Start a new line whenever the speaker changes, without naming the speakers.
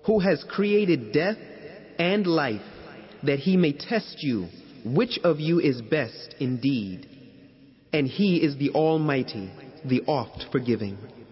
who has created death and life, that he may test you, which of you is best indeed. And he is the Almighty, the oft forgiving.